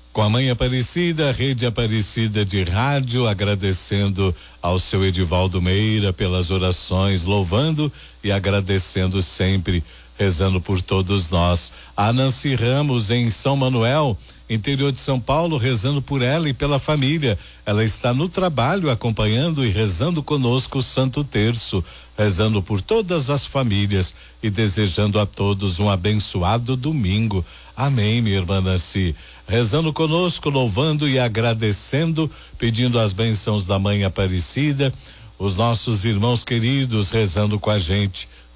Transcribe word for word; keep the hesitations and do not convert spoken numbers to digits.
Com a Mãe Aparecida, Rede Aparecida de Rádio, agradecendo ao seu Edivaldo Meira pelas orações, louvando e agradecendo sempre, rezando por todos nós. A Nancy Ramos em São Manuel, interior de São Paulo, rezando por ela e pela família. Ela está no trabalho acompanhando e rezando conosco o Santo Terço, rezando por todas as famílias e desejando a todos um abençoado domingo. Amém, minha irmã Nancy. Rezando conosco, louvando e agradecendo, pedindo as bênçãos da Mãe Aparecida, os nossos irmãos queridos rezando com a gente,